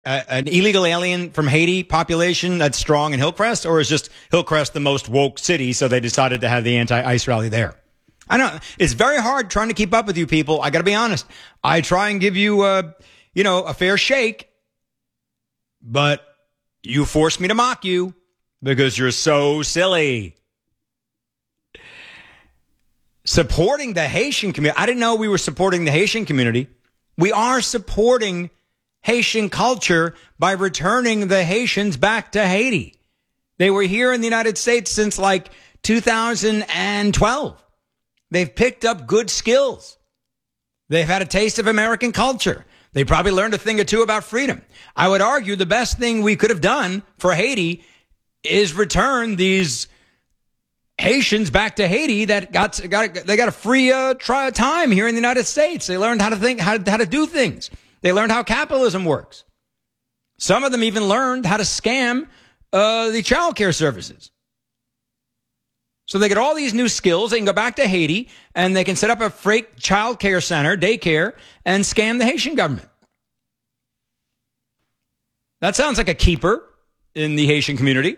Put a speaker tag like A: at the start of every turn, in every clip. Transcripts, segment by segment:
A: an illegal alien from Haiti population that's strong in Hillcrest, or is just Hillcrest the most woke city, so they decided to have the anti-ICE rally there? I know it's very hard trying to keep up with you people. I got to be honest. I try and give you, a fair shake, but you force me to mock you because you're so silly. Supporting the Haitian community. I didn't know we were supporting the Haitian community. We are supporting Haitian culture by returning the Haitians back to Haiti. They were here in the United States since like 2012. They've picked up good skills. They've had a taste of American culture. They probably learned a thing or two about freedom. I would argue the best thing we could have done for Haiti is return these Haitians back to Haiti that got a free time here in the United States. They learned how to think, how to do things. They learned how capitalism works. Some of them even learned how to scam the child care services. So they get all these new skills. They can go back to Haiti and they can set up a fake child care center, daycare, and scam the Haitian government. That sounds like a keeper in the Haitian community.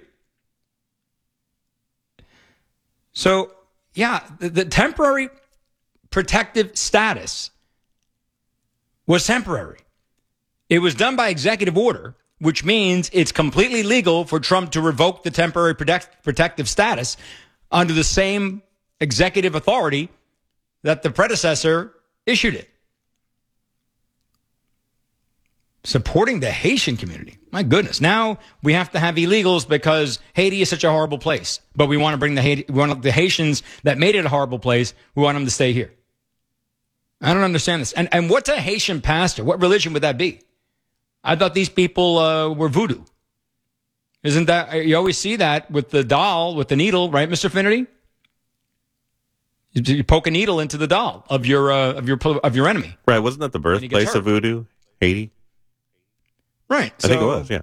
A: So, yeah, the temporary protective status was temporary. It was done by executive order, which means it's completely legal for Trump to revoke the temporary protective status under the same executive authority that the predecessor issued it. Supporting the Haitian community. My goodness. Now we have to have illegals because Haiti is such a horrible place. But we want to bring the Haitians that made it a horrible place, we want them to stay here. I don't understand this. And what's a Haitian pastor? What religion would that be? I thought these people were voodoo. Isn't that, you always see that with the doll, with the needle, right, Mr. Finnerty? You poke a needle into the doll of your enemy.
B: Right. Wasn't that the birthplace of voodoo? Haiti?
A: Right.
B: I think it was, yeah.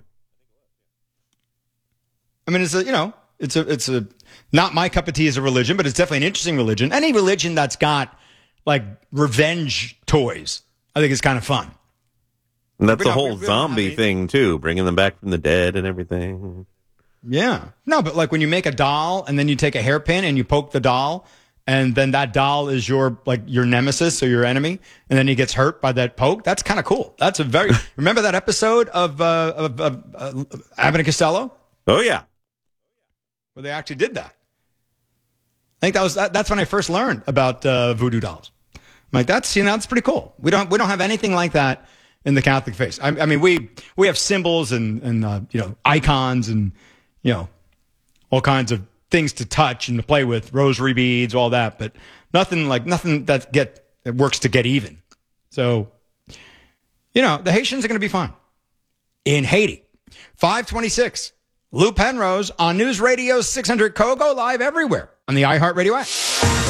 A: I mean, it's a not my cup of tea as a religion, but it's definitely an interesting religion. Any religion that's got like revenge toys, I think is kind of fun.
B: And that's the whole zombie thing, too, bringing them back from the dead and everything.
A: Yeah. No, but like when you make a doll and then you take a hairpin and you poke the doll, and then that doll is your nemesis or your enemy, and then he gets hurt by that poke, that's kind of cool. That's a very... Remember that episode of Abbott and Costello?
B: Oh, yeah.
A: Where they actually did that. I think that's when I first learned about voodoo dolls. I'm like, that's pretty cool. We don't have anything like that in the Catholic faith. I mean, we have symbols and icons and, all kinds of things to touch and to play with, rosary beads, all that, but nothing that works to get even. So, the Haitians are going to be fine. In Haiti, 526, Lou Penrose on News Radio 600 Kogo, live everywhere on the iHeartRadio app.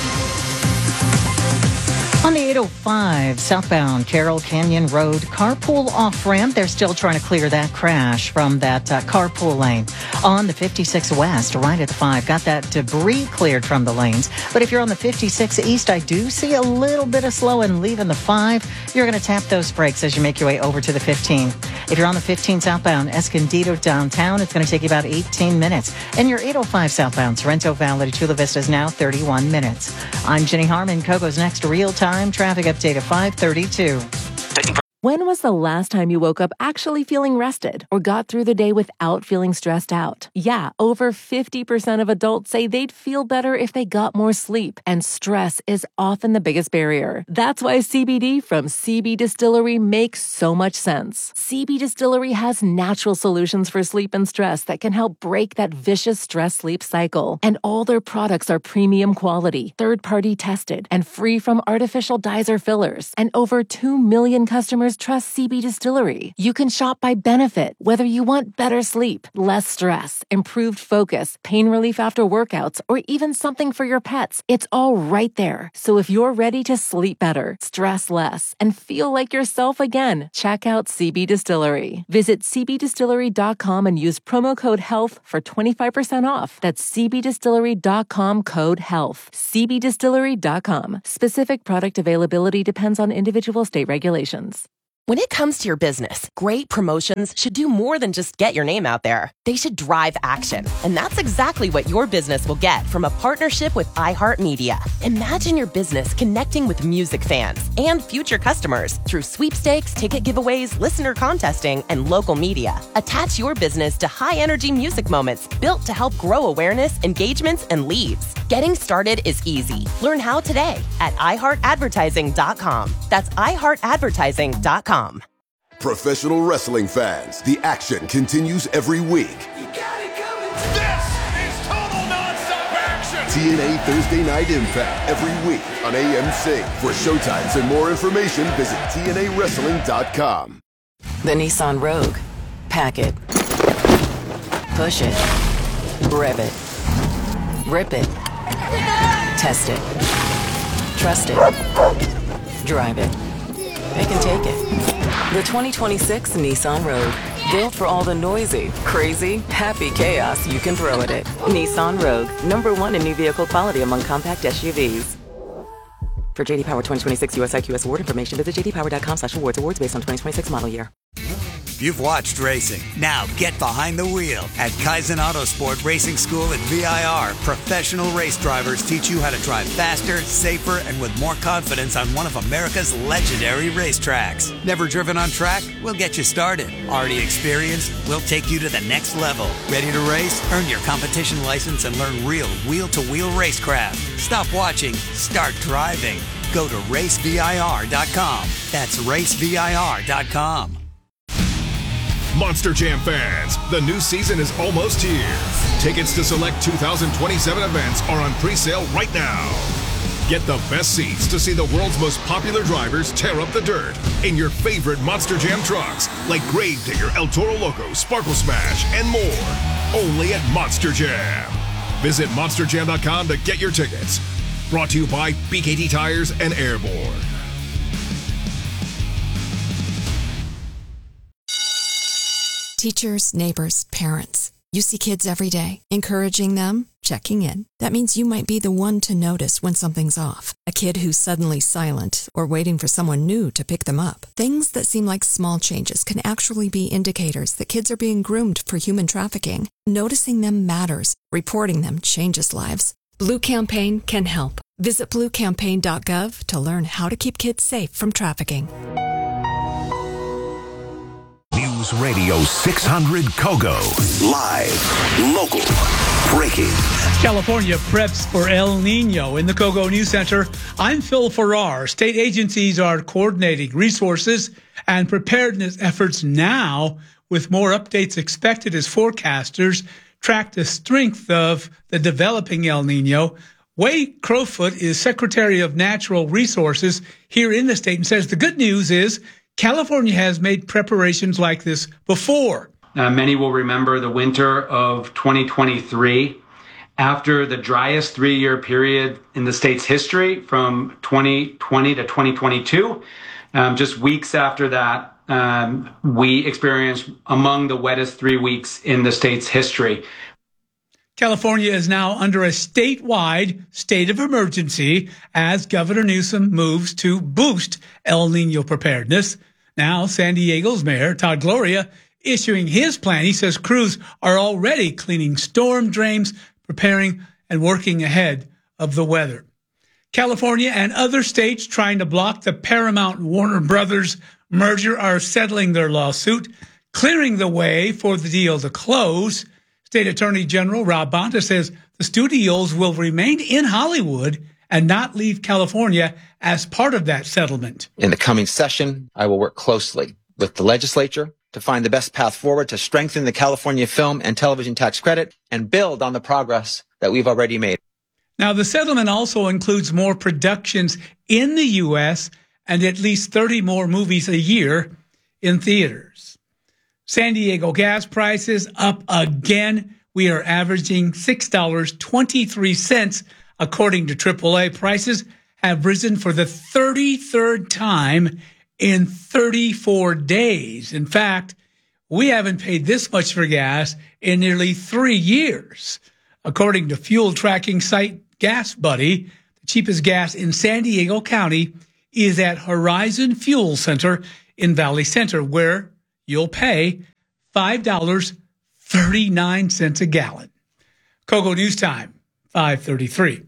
C: On the 805 southbound Carroll Canyon Road carpool off-ramp, they're still trying to clear that crash from that carpool lane. On the 56 West, right at the 5, got that debris cleared from the lanes. But if you're on the 56 East, I do see a little bit of slowing leaving the 5. You're going to tap those brakes as you make your way over to the 15. If you're on the 15 southbound Escondido downtown, it's going to take you about 18 minutes. And your 805 southbound Sorrento Valley to Chula Vista is now 31 minutes. I'm Jenny Harmon. Kogo's next real-time traffic update at 5:32.
D: When was the last time you woke up actually feeling rested or got through the day without feeling stressed out? Yeah, over 50% of adults say they'd feel better if they got more sleep, and stress is often the biggest barrier. That's why CBD from CB Distillery makes so much sense. CB Distillery has natural solutions for sleep and stress that can help break that vicious stress-sleep cycle. And all their products are premium quality, third-party tested, and free from artificial dyes or fillers. And over 2 million customers trust CB Distillery. You can shop by benefit, whether you want better sleep, less stress, improved focus, pain relief after workouts, or even something for your pets. It's all right there. So if you're ready to sleep better, stress less, and feel like yourself again, check out CB Distillery. Visit cbdistillery.com and use promo code HEALTH for 25% off. That's cbdistillery.com code HEALTH. cbdistillery.com. Specific product availability depends on individual state regulations.
E: When it comes to your business, great promotions should do more than just get your name out there. They should drive action. And that's exactly what your business will get from a partnership with iHeartMedia. Imagine your business connecting with music fans and future customers through sweepstakes, ticket giveaways, listener contesting, and local media. Attach your business to high-energy music moments built to help grow awareness, engagements, and leads. Getting started is easy. Learn how today at iHeartAdvertising.com. That's iHeartAdvertising.com.
F: Professional wrestling fans, the action continues every week.
G: You got it coming. This is total nonstop action.
F: TNA Thursday Night Impact every week on AMC. For showtimes and more information, visit TNAWrestling.com.
H: The Nissan Rogue. Pack it. Push it. Rev it. Rip it. Test it. Trust it. Drive it. They can take it. The 2026 Nissan Rogue. Built for all the noisy, crazy, happy chaos you can throw at it. Nissan Rogue. #1 in new vehicle quality among compact SUVs. For JD Power 2026 US IQS award information, visit jdpower.com/awards. Awards based on 2026 model year.
I: You've watched racing. Now get behind the wheel. At Kaizen Autosport Racing School at VIR, professional race drivers teach you how to drive faster, safer, and with more confidence on one of America's legendary racetracks. Never driven on track? We'll get you started. Already experienced? We'll take you to the next level. Ready to race? Earn your competition license and learn real wheel-to-wheel racecraft. Stop watching. Start driving. Go to racevir.com. That's racevir.com.
J: Monster Jam fans, the new season is almost here. Tickets to select 2027 events are on pre-sale right now. Get the best seats to see the world's most popular drivers tear up the dirt in your favorite Monster Jam trucks like Gravedigger, El Toro Loco, Sparkle Smash, and more. Only at Monster Jam. Visit monsterjam.com to get your tickets. Brought to you by BKT Tires and Airborne.
K: Teachers, neighbors, parents. You see kids every day. Encouraging them, checking in. That means you might be the one to notice when something's off. A kid who's suddenly silent or waiting for someone new to pick them up. Things that seem like small changes can actually be indicators that kids are being groomed for human trafficking. Noticing them matters. Reporting them changes lives. Blue Campaign can help. Visit bluecampaign.gov to learn how to keep kids safe from trafficking.
L: News Radio 600 Kogo. Live, local, breaking.
M: California preps for El Nino in the Kogo News Center. I'm Phil Farrar. State agencies are coordinating resources and preparedness efforts now, with more updates expected as forecasters track the strength of the developing El Nino. Wade Crowfoot is Secretary of Natural Resources here in the state and says the good news is California has made preparations like this before.
N: Many will remember the winter of 2023. After the driest three-year period in the state's history from 2020 to 2022, just weeks after that, we experienced among the wettest 3 weeks in the state's history.
M: California is now under a statewide state of emergency as Governor Newsom moves to boost El Nino preparedness. Now, San Diego's Mayor Todd Gloria issuing his plan. He says crews are already cleaning storm drains, preparing and working ahead of the weather. California and other states trying to block the Paramount-Warner Brothers merger are settling their lawsuit, clearing the way for the deal to close. State Attorney General Rob Bonta says the studios will remain in Hollywood and not leave California as part of that settlement.
O: In the coming session, I will work closely with the legislature to find the best path forward to strengthen the California film and television tax credit and build on the progress that we've already made.
M: Now, the settlement also includes more productions in the U.S. and at least 30 more movies a year in theaters. San Diego gas prices up again. We are averaging $6.23, according to AAA. Prices have risen for the 33rd time in 34 days. In fact, we haven't paid this much for gas in nearly 3 years. According to fuel tracking site Gas Buddy, the cheapest gas in San Diego County is at Horizon Fuel Center in Valley Center, where you'll pay $5.39 a gallon. Kogo News Time, 5:33.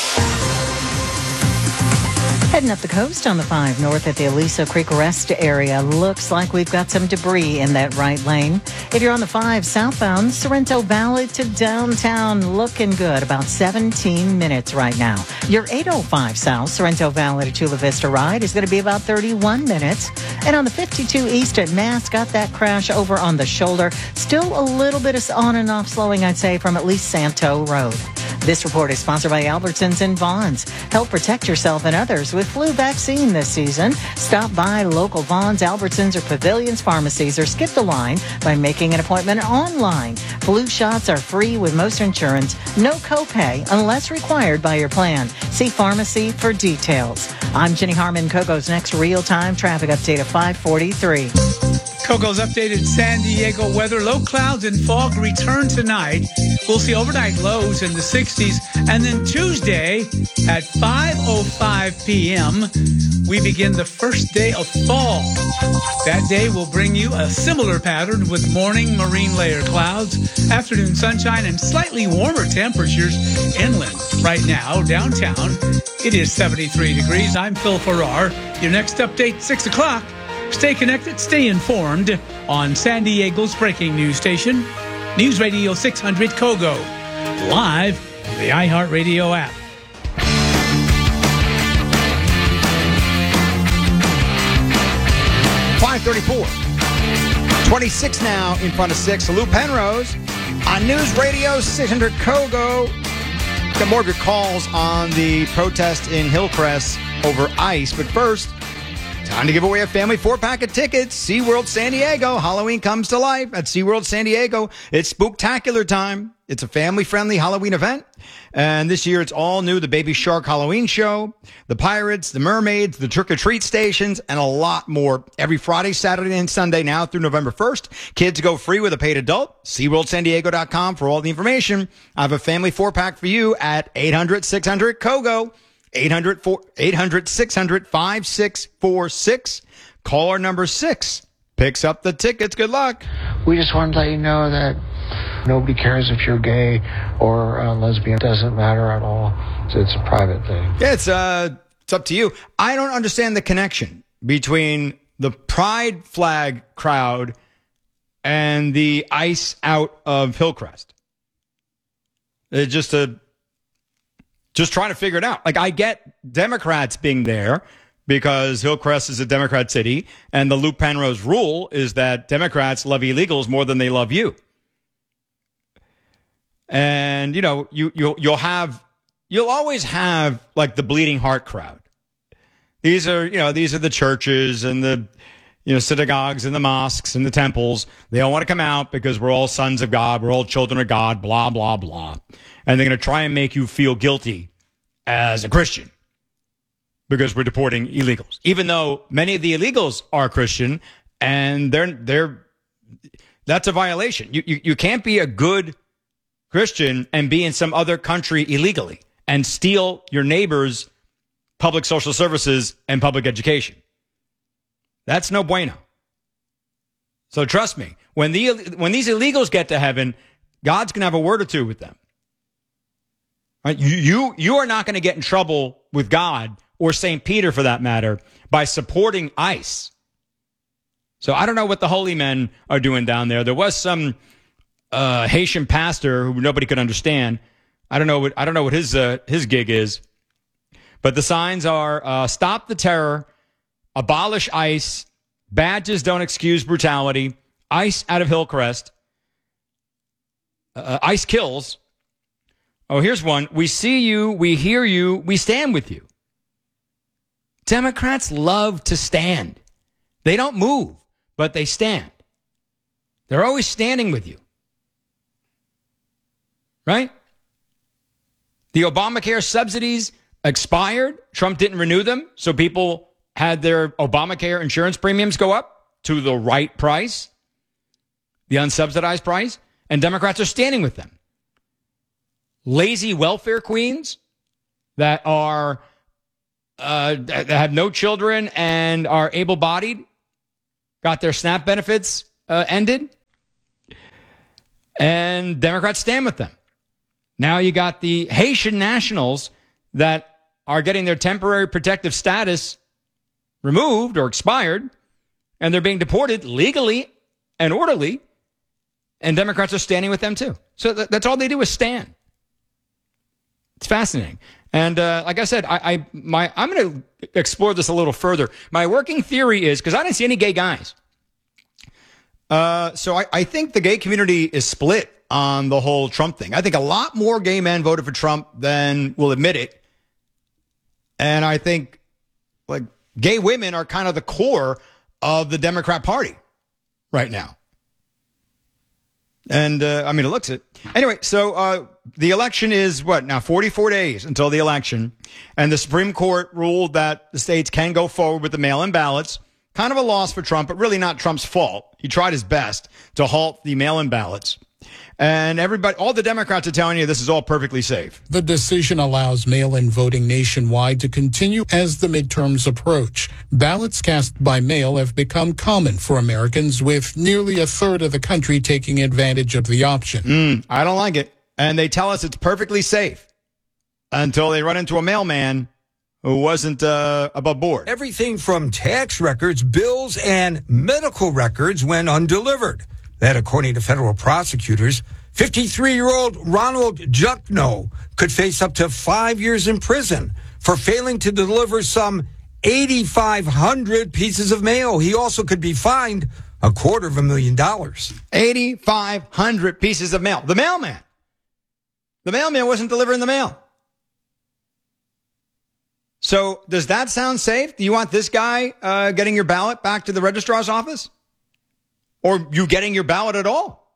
C: Heading up the coast on the 5 north at the Aliso Creek Rest area. Looks like we've got some debris in that right lane. If you're on the 5 southbound, Sorrento Valley to downtown, looking good. About 17 minutes right now. Your 805 south, Sorrento Valley to Chula Vista ride is going to be about 31 minutes. And on the 52 east at Mass, got that crash over on the shoulder. Still a little bit of on and off slowing, I'd say, from at least Santo Road. This report is sponsored by Albertsons and Vons. Help protect yourself and others with flu vaccine this season. Stop by local Vons, Albertsons, or Pavilions pharmacies, or skip the line by making an appointment online. Flu shots are free with most insurance. No copay unless required by your plan. See pharmacy for details. I'm Jenny Harmon. Kogo's next real-time traffic update at 5:43.
M: Kogo's updated San Diego weather. Low clouds and fog return tonight. We'll see overnight lows in the 60s. And then Tuesday at 5:05 p.m., we begin the first day of fall. That day will bring you a similar pattern with morning marine layer clouds, afternoon sunshine, and slightly warmer temperatures inland. Right now, downtown, it is 73 degrees. I'm Phil Farrar. Your next update, 6 o'clock. Stay connected, stay informed on San Diego's breaking news station, News Radio 600 Kogo, live on the iHeartRadio app.
A: .34. 26 now in front of 6. Lou Penrose on News Radio 600 Kogo. Got more of your calls on the protest in Hillcrest over ICE. But first, time to give away a family 4-pack of tickets. SeaWorld San Diego. Halloween comes to life at SeaWorld San Diego. It's spooktacular time. It's a family-friendly Halloween event. And this year it's all new. The Baby Shark Halloween Show, the Pirates, the Mermaids, the Trick-or-Treat stations, and a lot more. Every Friday, Saturday, and Sunday now through November 1st. Kids go free with a paid adult. SeaWorldSanDiego.com for all the information. I have a family 4-pack for you at 800-600-KOGO. 800-600-5646. Caller number 6 picks up the tickets. Good luck.
P: We just wanted to let you know that nobody cares if you're gay or lesbian. It doesn't matter at all. It's a private thing.
A: Yeah, it's up to you. I don't understand the connection between the pride flag crowd and the ICE out of Hillcrest. It's just trying to figure it out. Like, I get Democrats being there because Hillcrest is a Democrat city, and the Lou Penrose rule is that Democrats love illegals more than they love you. And, you know, you'll always have like the bleeding heart crowd. These are the churches and the, synagogues and the mosques and the temples. They all want to come out because we're all sons of God. We're all children of God, blah, blah, blah. And they're going to try and make you feel guilty as a Christian because we're deporting illegals, even though many of the illegals are Christian, and that's a violation. You can't be a good Christian and be in some other country illegally and steal your neighbor's public social services and public education. That's no bueno. So trust me, when these illegals get to heaven, God's going to have a word or two with them. Right? You are not going to get in trouble with God or St. Peter, for that matter, by supporting ICE. So I don't know what the holy men are doing down there. There was some Haitian pastor who nobody could understand. I don't know what his gig is. But the signs are stop the terror, abolish ICE, badges don't excuse brutality, ICE out of Hillcrest, ICE kills. Oh, here's one. We see you, we hear you, we stand with you. Democrats love to stand. They don't move, but they stand. They're always standing with you. Right? The Obamacare subsidies expired. Trump didn't renew them, so people had their Obamacare insurance premiums go up to the right price, the unsubsidized price, and Democrats are standing with them. Lazy welfare queens that are that have no children and are able-bodied got their SNAP benefits ended, and Democrats stand with them. Now you got the Haitian nationals that are getting their temporary protective status removed or expired, and they're being deported legally and orderly, and Democrats are standing with them too. So that's all they do is stand. It's fascinating. And like I said, I'm going to explore this a little further. My working theory is, because I didn't see any gay guys, so I think the gay community is split on the whole Trump thing. I think a lot more gay men voted for Trump than will admit it. And I think like gay women are kind of the core of the Democrat Party right now. And I mean, it looks it. Anyway, so the election is what now 44 days until the election. And the Supreme Court ruled that the states can go forward with the mail-in ballots. Kind of a loss for Trump, but really not Trump's fault. He tried his best to halt the mail-in ballots. And everybody, all the Democrats are telling you this is all perfectly safe.
Q: The decision allows mail-in voting nationwide to continue as the midterms approach. Ballots cast by mail have become common for Americans, with nearly a third of the country taking advantage of the option.
A: I don't like it. And they tell us it's perfectly safe until they run into a mailman who wasn't above board.
R: Everything from tax records, bills, and medical records went undelivered. That, according to federal prosecutors, 53-year-old Ronald Juckno could face up to 5 years in prison for failing to deliver some 8,500 pieces of mail. He also could be fined $250,000.
A: 8,500 pieces of mail. The mailman. The mailman wasn't delivering the mail. So does that sound safe? Do you want this guy getting your ballot back to the registrar's office? Or you getting your ballot at all?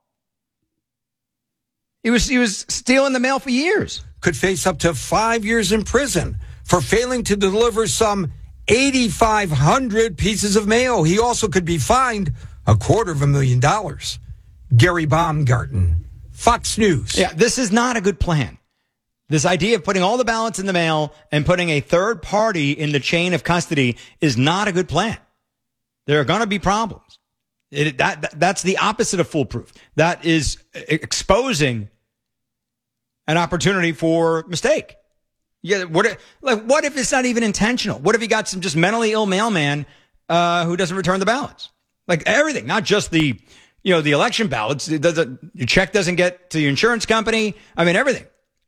A: He was stealing the mail for years.
R: Could face up to 5 years in prison for failing to deliver some 8,500 pieces of mail. He also could be fined $250,000. Gary Baumgarten, Fox News.
A: Yeah, this is not a good plan. This idea of putting all the ballots in the mail and putting a third party in the chain of custody is not a good plan. There are going to be problems. That's the opposite of foolproof. That is exposing an opportunity for mistake. Yeah, what if it's not even intentional? What if you got some just mentally ill mailman who doesn't return the ballots? Like everything, not just the election ballots. Your check doesn't get to your insurance company. I mean, everything.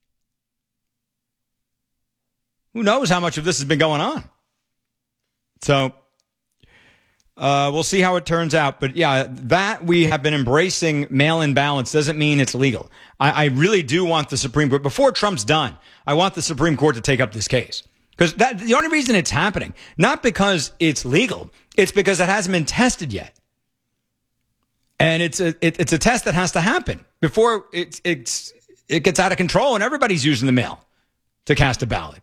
A: Who knows how much of this has been going on? So we'll see how it turns out. But yeah, that we have been embracing mail-in ballots doesn't mean it's legal. I really do want the Supreme Court, before Trump's done, I want the Supreme Court to take up this case. Because the only reason it's happening, not because it's legal, it's because it hasn't been tested yet. And it's a test that has to happen before it gets out of control and everybody's using the mail to cast a ballot.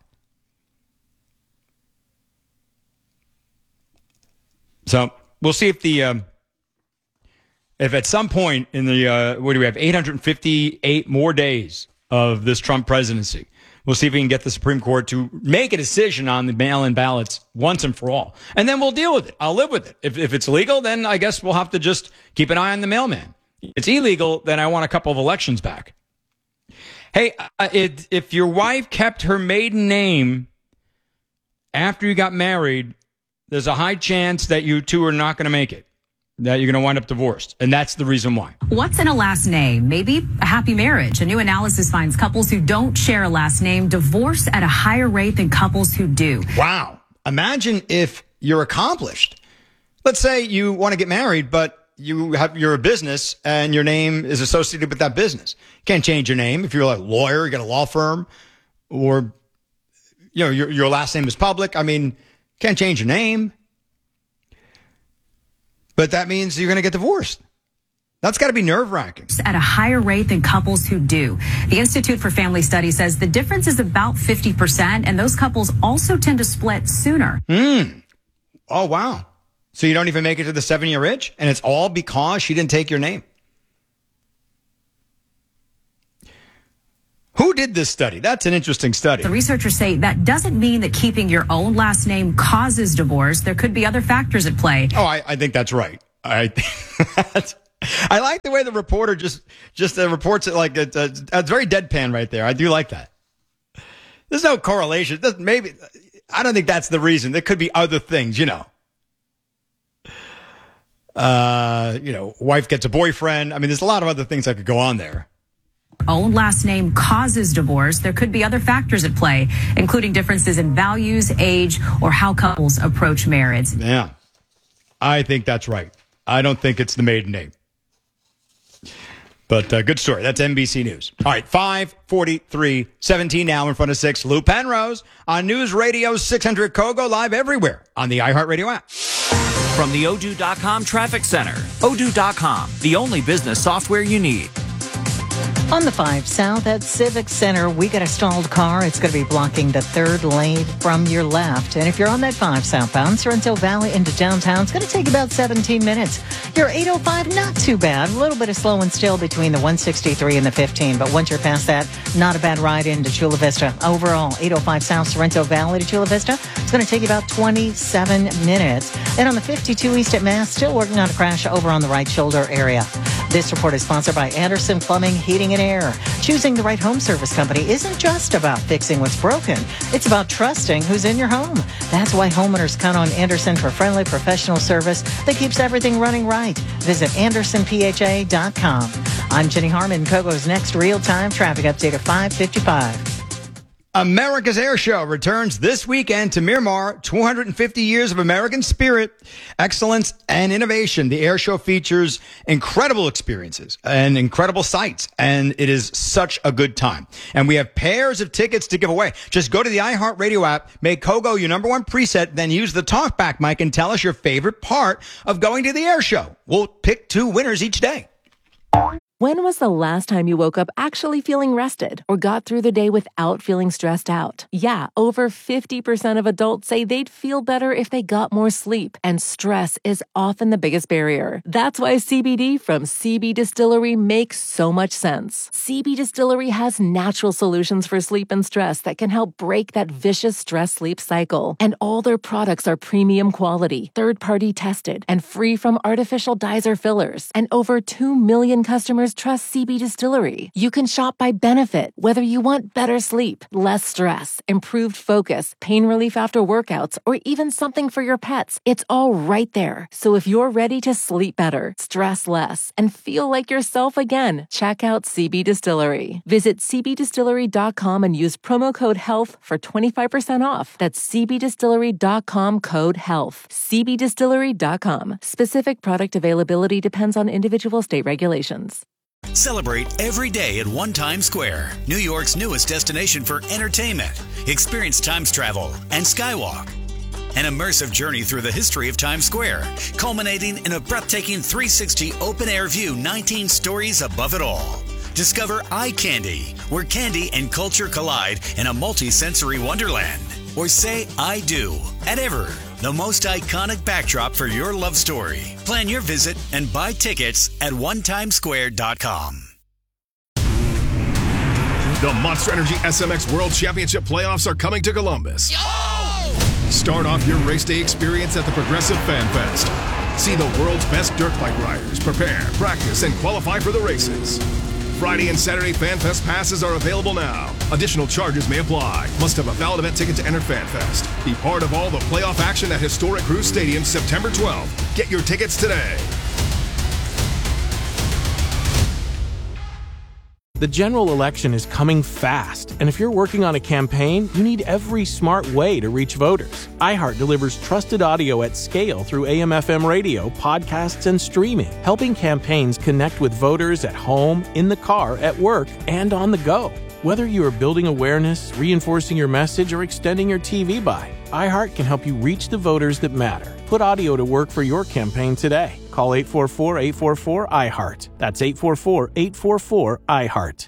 A: So we'll see if at some point in the, what do we have, 858 more days of this Trump presidency. We'll see if we can get the Supreme Court to make a decision on the mail-in ballots once and for all. And then we'll deal with it. I'll live with it. If it's legal, then I guess we'll have to just keep an eye on the mailman. If it's illegal, then I want a couple of elections back. Hey, if your wife kept her maiden name after you got married, there's a high chance that you two are not going to make it, that you're going to wind up divorced. And that's the reason why.
S: What's in a last name? Maybe a happy marriage. A new analysis finds couples who don't share a last name divorce at a higher rate than couples who do.
A: Wow. Imagine if you're accomplished. Let's say you want to get married, but you're a business and your name is associated with that business. You can't change your name. If you're a lawyer, you got a law firm, or your last name is public. I mean, can't change your name. But that means you're going to get divorced. That's got to be nerve-wracking.
S: At a higher rate than couples who do. The Institute for Family Studies says the difference is about 50%, and those couples also tend to split sooner.
A: Oh, wow. So you don't even make it to the 7-year itch? And it's all because she didn't take your name? Who did this study? That's an interesting study.
S: The researchers say that doesn't mean that keeping your own last name causes divorce. There could be other factors at play.
A: Oh, I think that's right. I like the way the reporter just reports it like it's very deadpan right there. I do like that. There's no correlation. Maybe I don't think that's the reason. There could be other things, wife gets a boyfriend. I mean, there's a lot of other things that could go on there.
S: Own last name causes divorce. There could be other factors at play, including differences in values, age, or how couples approach marriage.
A: Yeah, I think that's right. I don't think it's the maiden name. But good story. That's NBC News. All right, 5:43, 17 now in front of 6. Lou Penrose on News Radio 600 Kogo, live everywhere on the iHeartRadio app.
T: From the Odoo.com Traffic Center. Odoo.com, the only business software you need.
C: On the 5 South at Civic Center, we got a stalled car. It's going to be blocking the 3rd lane from your left. And if you're on that 5 southbound, Sorrento Valley into downtown, it's going to take about 17 minutes. Your 805, not too bad. A little bit of slow and still between the 163 and the 15. But once you're past that, not a bad ride into Chula Vista. Overall, 805 South Sorrento Valley to Chula Vista, it's going to take you about 27 minutes. And on the 52 East at Mass, still working on a crash over on the right shoulder area. This report is sponsored by Anderson Plumbing, Heating, and Air. Choosing the right home service company isn't just about fixing what's broken. It's about trusting who's in your home. That's why homeowners count on Anderson for friendly, professional service that keeps everything running right. Visit AndersonPHA.com. I'm Jenny Harmon. Kogo's next real-time traffic update at 5:55.
A: America's Air Show returns this weekend to Miramar. 250 years of American spirit, excellence, and innovation. The Air Show features incredible experiences and incredible sights, and it is such a good time. And we have pairs of tickets to give away. Just go to the iHeartRadio app, make Kogo your number one preset, then use the talkback mic and tell us your favorite part of going to the Air Show. We'll pick 2 winners each day.
D: When was the last time you woke up actually feeling rested or got through the day without feeling stressed out? Yeah, over 50% of adults say they'd feel better if they got more sleep, and stress is often the biggest barrier. That's why CBD from CB Distillery makes so much sense. CB Distillery has natural solutions for sleep and stress that can help break that vicious stress-sleep cycle. And all their products are premium quality, third-party tested, and free from artificial dyes or fillers. And over 2 million customers trust CB Distillery. You can shop by benefit, whether you want better sleep, less stress, improved focus, pain relief after workouts, or even something for your pets. It's all right there. So if you're ready to sleep better, stress less, and feel like yourself again, check out CB Distillery. Visit cbdistillery.com and use promo code HEALTH for 25% off. That's cbdistillery.com code HEALTH. cbdistillery.com. Specific product availability depends on individual state regulations.
I: Celebrate every day at One Times Square, New York's newest destination for entertainment. Experience Times travel and Skywalk. An immersive journey through the history of Times Square, culminating in a breathtaking 360 open-air view, 19 stories above it all. Discover Eye Candy, where candy and culture collide in a multi-sensory wonderland. Or say I do at Ever, the most iconic backdrop for your love story. Plan your visit and buy tickets at onetimesquare.com.
J: The Monster Energy SMX World Championship playoffs are coming to Columbus. Start off your race day experience at the Progressive Fan Fest. See the world's best dirt bike riders prepare, practice, and qualify for the races. Friday and Saturday Fan Fest passes are available now. Additional charges may apply. Must have a valid event ticket to enter Fan Fest. Be part of all the playoff action at historic Cruz Stadium September 12th. Get your tickets today.
U: The general election is coming fast, and if you're working on a campaign, you need every smart way to reach voters. iHeart delivers trusted audio at scale through AM/FM radio, podcasts, and streaming, helping campaigns connect with voters at home, in the car, at work, and on the go. Whether you are building awareness, reinforcing your message, or extending your TV buy, iHeart can help you reach the voters that matter. Put audio to work for your campaign today. Call 844-844-iHeart. That's 844-844-iHeart.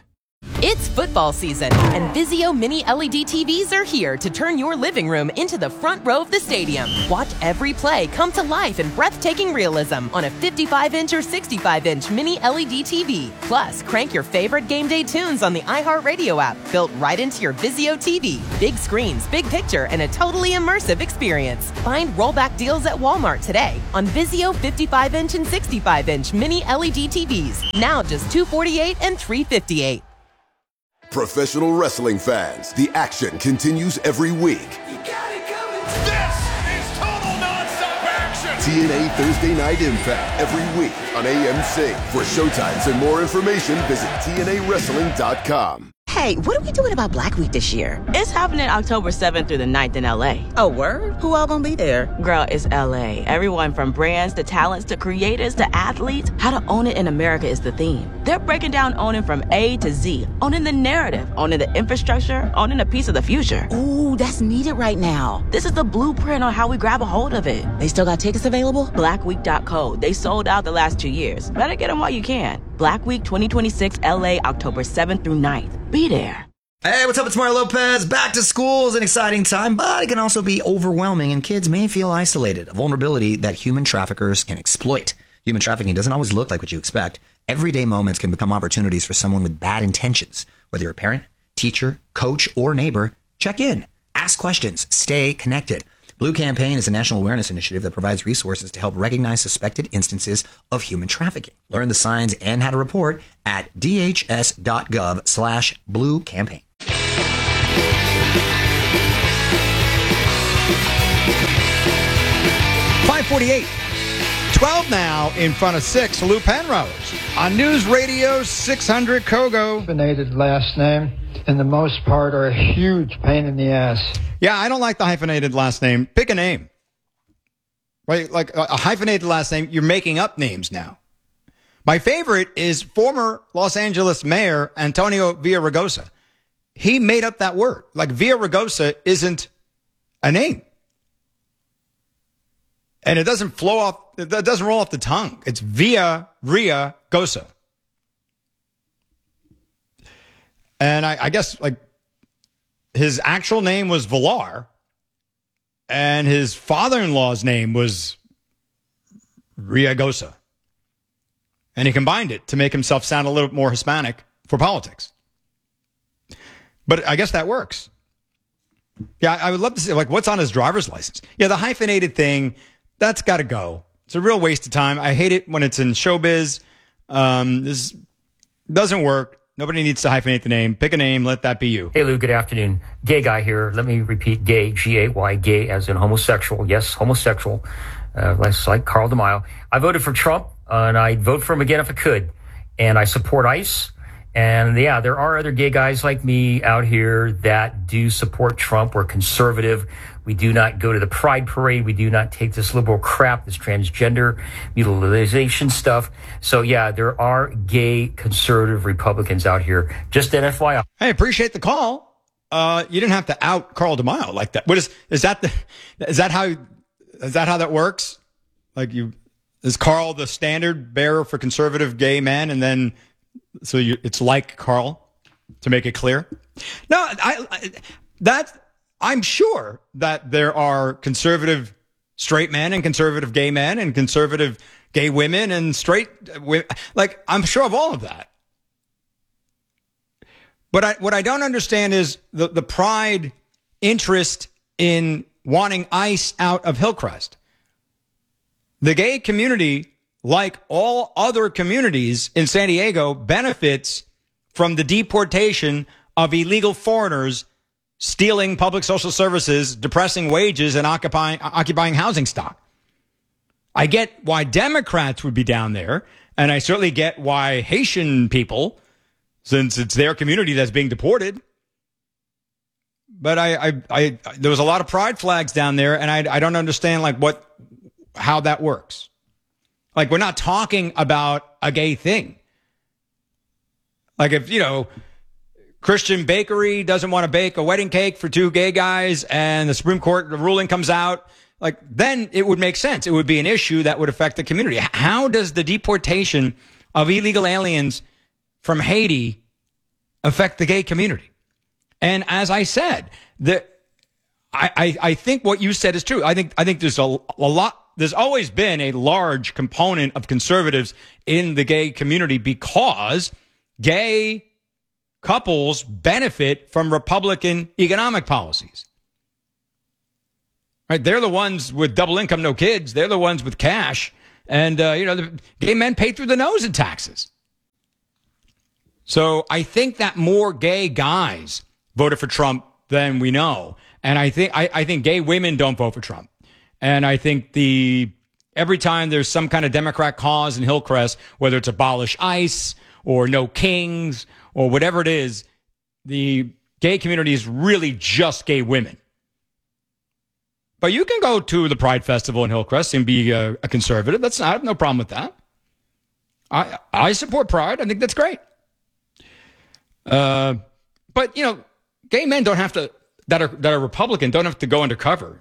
E: It's football season, and Vizio Mini LED TVs are here to turn your living room into the front row of the stadium. Watch every play come to life in breathtaking realism on a 55-inch or 65-inch Mini LED TV. Plus, crank your favorite game day tunes on the iHeartRadio app, built right into your Vizio TV. Big screens, big picture, and a totally immersive experience. Find rollback deals at Walmart today on Vizio 55-inch and 65-inch Mini LED TVs. Now just $248 and $358.
F: Professional wrestling fans, the action continues every week.
G: This is total nonstop action.
F: TNA Thursday Night Impact every week on AMC. For showtimes and more information, visit TNAWrestling.com.
B: Hey, what are we doing about Black Week this year?
V: It's happening October 7th through the 9th in LA.
B: Oh, word? Who all gonna be there?
V: Girl, it's LA. Everyone from brands to talents to creators to athletes. How to own it in America is the theme. They're breaking down owning from A to Z. Owning the narrative, owning the infrastructure, owning a piece of the future.
B: Ooh, that's needed right now.
V: This is the blueprint on how we grab a hold of it.
B: They still got tickets available?
V: Blackweek.co. They sold out the last 2 years. Better get them while you can. Black Week 2026 LA, October 7th through 9th. Be there.
W: Hey, what's up? It's Mario Lopez. Back to school is an exciting time, but it can also be overwhelming, and kids may feel isolated, a vulnerability that human traffickers can exploit. Human trafficking doesn't always look like what you expect. Everyday moments can become opportunities for someone with bad intentions. Whether you're a parent, teacher, coach, or neighbor, check in, ask questions, stay connected. Blue Campaign is a national awareness initiative that provides resources to help recognize suspected instances of human trafficking. Learn the signs and how to report at dhs.gov/Blue Campaign.
A: 548. 12 now in front of 6. Lou Penrose on News Radio 600 Kogo.
X: Hyphenated last name, in the most part, are a huge pain in the ass.
A: Yeah, I don't like the hyphenated last name. Pick a name. Right? Like a hyphenated last name, you're making up names now. My favorite is former Los Angeles Mayor Antonio Villaraigosa. He made up that word. Like Villaraigosa isn't a name. And it doesn't flow off, it doesn't roll off the tongue. It's Villaraigosa. And I guess like his actual name was Villar, and his father-in-law's name was Riagosa. And he combined it to make himself sound a little more Hispanic for politics. But I guess that works. Yeah, I would love to see, like, what's on his driver's license? Yeah, the hyphenated thing, that's got to go. It's a real waste of time. I hate it when it's in showbiz. This doesn't work. Nobody needs to hyphenate the name. Pick a name. Let that be you.
Y: Hey, Lou. Good afternoon. Gay guy here. Let me repeat gay, G-A-Y, gay as in homosexual. Yes, homosexual. Like Carl DeMaio. I voted for Trump, and I'd vote for him again if I could. And I support ICE. And yeah, there are other gay guys like me out here that do support Trump. We're conservative. We do not go to the Pride Parade. We do not take this liberal crap, this transgender mutilization stuff. So yeah, there are gay conservative Republicans out here. Just an FYI.
A: Hey, appreciate the call. You didn't have to out Carl DeMaio like that. What is that how that works? Like is Carl the standard bearer for conservative gay men, and then it's like Carl, to make it clear? No, I'm sure that there are conservative straight men and conservative gay men and conservative gay women and straight women. Like, I'm sure of all of that. But what I don't understand is the pride interest in wanting ICE out of Hillcrest. The gay community, like all other communities in San Diego, benefits from the deportation of illegal foreigners stealing public social services, depressing wages, and occupying housing stock. I get why Democrats would be down there, and I certainly get why Haitian people, since it's their community that's being deported. But there was a lot of pride flags down there, and I don't understand how that works. Like, we're not talking about a gay thing. Like, if, Christian Bakery doesn't want to bake a wedding cake for two gay guys and the Supreme Court ruling comes out, then it would make sense. It would be an issue that would affect the community. How does the deportation of illegal aliens from Haiti affect the gay community. And as I said, I think what you said is true. I think there's a lot. There's always been a large component of conservatives in the gay community because gay couples benefit from Republican economic policies. Right? They're the ones with double income, no kids. They're the ones with cash. And, the gay men pay through the nose in taxes. So I think that more gay guys voted for Trump than we know. And I think gay women don't vote for Trump. And I think every time there's some kind of Democrat cause in Hillcrest, whether it's abolish ICE or no kings or whatever it is, the gay community is really just gay women. But you can go to the Pride Festival in Hillcrest and be a conservative. I have no problem with that. I support Pride. I think that's great. But gay men don't have to that are Republican don't have to go undercover.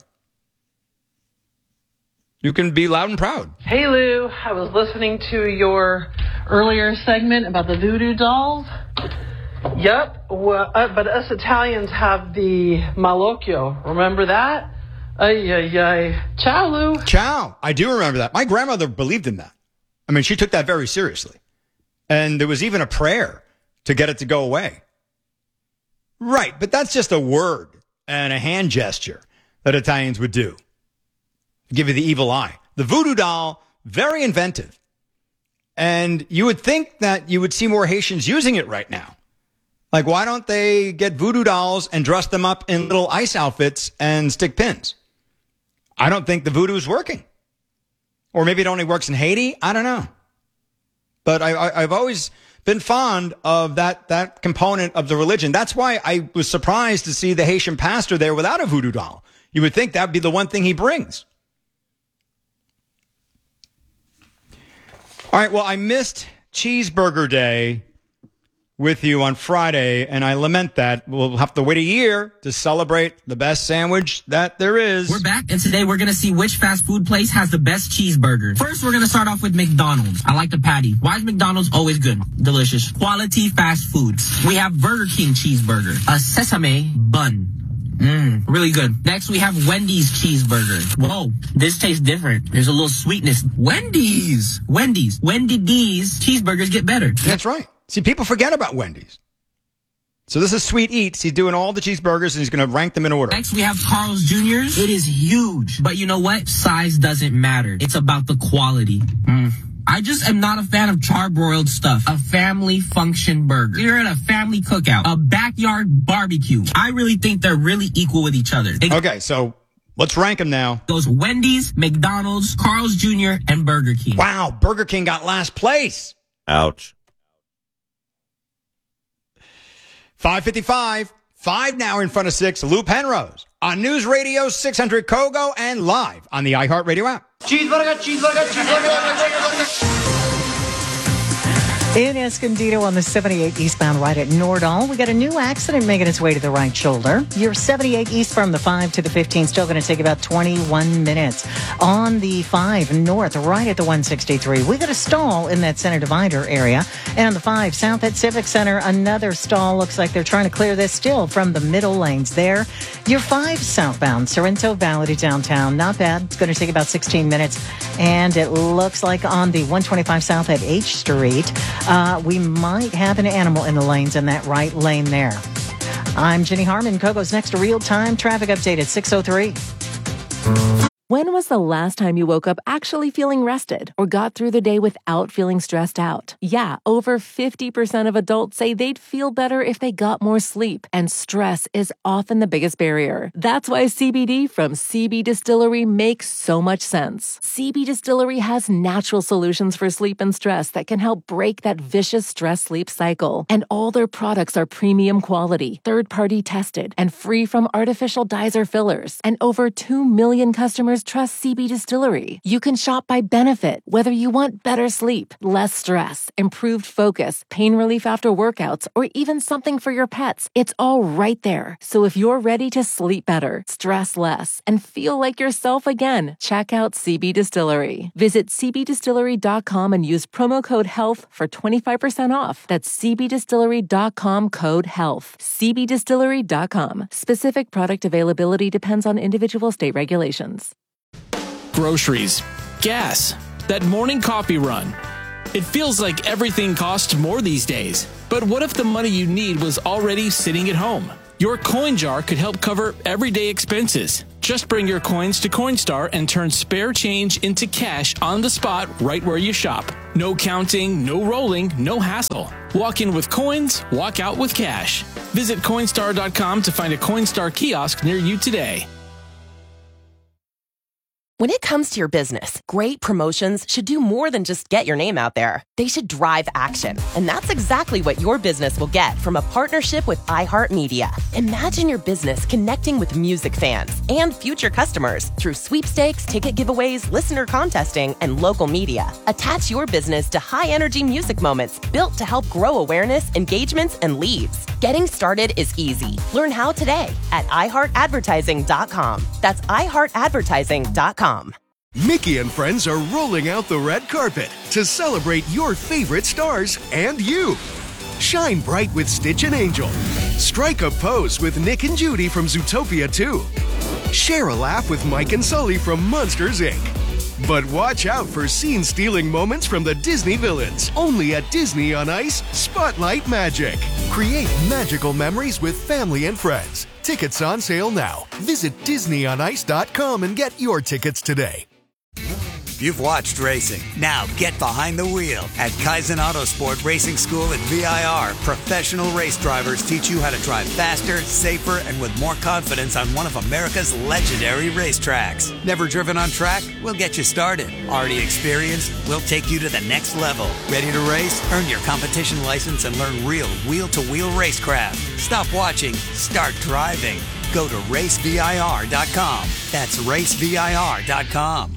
A: You can be loud and proud.
H: Hey, Lou. I was listening to your earlier segment about the voodoo dolls. Yep. Well, but us Italians have the malocchio. Remember that? Ay, ay, ay. Ciao, Lou.
A: Ciao. I do remember that. My grandmother believed in that. I mean, she took that very seriously. And there was even a prayer to get it to go away. Right. But that's just a word and a hand gesture that Italians would do. Give you the evil eye. The voodoo doll, very inventive. And you would think that you would see more Haitians using it right now. Like, why don't they get voodoo dolls and dress them up in little ice outfits and stick pins? I don't think the voodoo is working. Or maybe it only works in Haiti. I don't know. But I've always been fond of that component of the religion. That's why I was surprised to see the Haitian pastor there without a voodoo doll. You would think that would be the one thing he brings. All right, well, I missed Cheeseburger Day with you on Friday, and I lament that. We'll have to wait a year to celebrate the best sandwich that there is.
K: We're back, and today we're going to see which fast food place has the best cheeseburgers. First, we're going to start off with McDonald's. I like the patty. Why is McDonald's always good? Delicious. Quality fast foods. We have Burger King cheeseburger, a sesame bun. Really good. Next, we have Wendy's cheeseburger. Whoa, this tastes different. There's a little sweetness. Wendy's D's cheeseburgers get better.
A: That's right. See, people forget about Wendy's. So this is Sweet Eats. He's doing all the cheeseburgers, and he's going to rank them in order.
K: Next, we have Carl's Jr.'s. It is huge. But you know what? Size doesn't matter. It's about the quality. I just am not a fan of charbroiled stuff. A family function burger. You're at a family cookout. A backyard barbecue. I really think they're really equal with each other.
A: Okay, so let's rank them now.
K: Those Wendy's, McDonald's, Carl's Jr., and Burger King.
A: Wow, Burger King got last place.
L: Ouch.
A: 5:55, 5 now in front of 6. Lou Penrose on News Radio 600 Kogo and live on the iHeartRadio app.
H: Cheeseburger, cheeseburger, cheeseburger.
C: In Escondido on the 78 eastbound right at Nordall, we got a new accident making its way to the right shoulder. You're 78 east from the 5 to the 15, still going to take about 21 minutes. On the 5 north, right at the 163, we got a stall in that center divider area. And on the 5 south at Civic Center, another stall. Looks like they're trying to clear this still from the middle lanes there. You're 5 southbound, Sorrento Valley to downtown. Not bad. It's going to take about 16 minutes. And it looks like on the 125 south at H Street, we might have an animal in the lanes in that right lane there. I'm Jenny Harmon. Kogo's next real-time traffic update at 6:03.
D: When was the last time you woke up actually feeling rested or got through the day without feeling stressed out? Yeah, over 50% of adults say they'd feel better if they got more sleep, and stress is often the biggest barrier. That's why CBD from CB Distillery makes so much sense. CB Distillery has natural solutions for sleep and stress that can help break that vicious stress-sleep cycle. And all their products are premium quality, third-party tested, and free from artificial dyes or fillers. And over 2 million customers just trust CB Distillery. You can shop by benefit, whether you want better sleep, less stress, improved focus, pain relief after workouts, or even something for your pets. It's all right there. So if you're ready to sleep better, stress less, and feel like yourself again, check out CB Distillery. Visit cbdistillery.com and use promo code HEALTH for 25% off. That's cbdistillery.com, code HEALTH. cbdistillery.com. Specific product availability depends on individual state regulations.
L: Groceries, gas, that morning coffee run. It feels like everything costs more these days. But what if the money you need was already sitting at home? Your coin jar could help cover everyday expenses. Just bring your coins to Coinstar and turn spare change into cash on the spot right where you shop. No counting, no rolling, no hassle. Walk in with coins, walk out with cash. Visit Coinstar.com to find a Coinstar kiosk near you today.
E: When it comes to your business, great promotions should do more than just get your name out there. They should drive action. And that's exactly what your business will get from a partnership with iHeartMedia. Imagine your business connecting with music fans and future customers through sweepstakes, ticket giveaways, listener contesting, and local media. Attach your business to high-energy music moments built to help grow awareness, engagements, and leads. Getting started is easy. Learn how today at iHeartAdvertising.com. That's iHeartAdvertising.com.
M: Mickey and friends are rolling out the red carpet to celebrate your favorite stars and you. Shine bright with Stitch and Angel. Strike a pose with Nick and Judy from Zootopia 2. Share a laugh with Mike and Sully from Monsters, Inc. But watch out for scene-stealing moments from the Disney villains. Only at Disney on Ice, Spotlight Magic. Create magical memories with family and friends. Tickets on sale now. Visit DisneyOnIce.com and get your tickets today.
I: You've watched racing. Now get behind the wheel. At Kaizen Autosport Racing School at VIR, professional race drivers teach you how to drive faster, safer, and with more confidence on one of America's legendary racetracks. Never driven on track? We'll get you started. Already experienced? We'll take you to the next level. Ready to race? Earn your competition license and learn real wheel-to-wheel racecraft. Stop watching. Start driving. Go to racevir.com. That's racevir.com.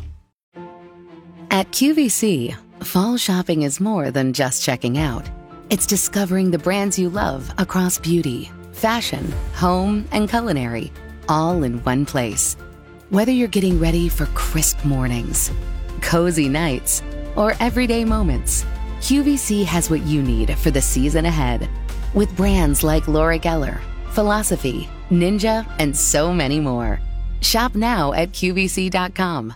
N: At QVC, fall shopping is more than just checking out. It's discovering the brands you love across beauty, fashion, home, and culinary, all in one place. Whether you're getting ready for crisp mornings, cozy nights, or everyday moments, QVC has what you need for the season ahead. With brands like Laura Geller, Philosophy, Ninja, and so many more. Shop now at QVC.com.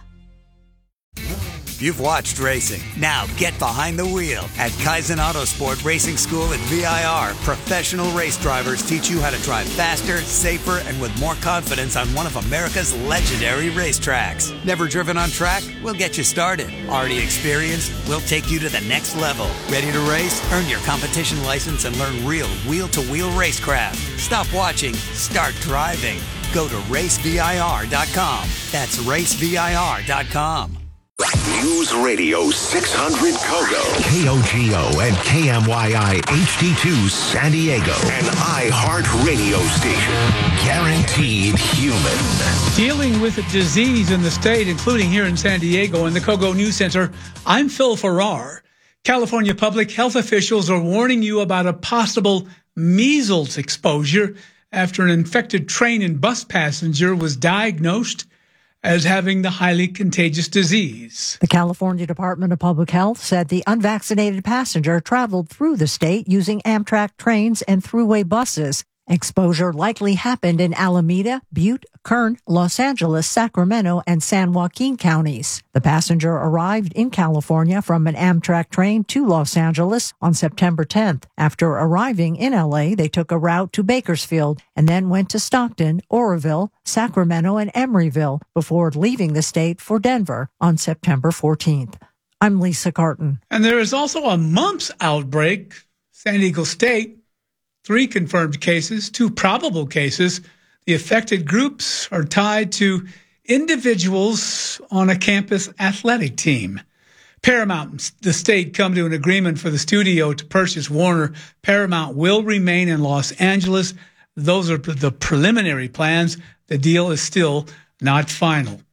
I: You've watched racing. Now get behind the wheel. At Kaizen Autosport Racing School at VIR, professional race drivers teach you how to drive faster, safer, and with more confidence on one of America's legendary racetracks. Never driven on track? We'll get you started. Already experienced? We'll take you to the next level. Ready to race? Earn your competition license and learn real wheel-to-wheel racecraft. Stop watching. Start driving. Go to racevir.com. That's racevir.com.
O: News Radio 600 Kogo, KOGO and KMYI HD2 San Diego, an iHeart radio station. Guaranteed human.
P: Dealing with a disease in the state, including here in San Diego in the Kogo News Center, I'm Phil Farrar. California public health officials are warning you about a possible measles exposure after an infected train and bus passenger was diagnosed as having the highly contagious disease.
Z: The California Department of Public Health said the unvaccinated passenger traveled through the state using Amtrak trains and thruway buses. Exposure likely happened in Alameda, Butte, Kern, Los Angeles, Sacramento, and San Joaquin counties. The passenger arrived in California from an Amtrak train to Los Angeles on September 10th. After arriving in LA, they took a route to Bakersfield and then went to Stockton, Oroville, Sacramento, and Emeryville before leaving the state for Denver on September 14th. I'm Lisa Carton.
P: And there is also a mumps outbreak, San Diego State. 3 confirmed cases, 2 probable cases. The affected groups are tied to individuals on a campus athletic team. Paramount, the state, come to an agreement for the studio to purchase Warner. Paramount will remain in Los Angeles. Those are the preliminary plans. The deal is still not final.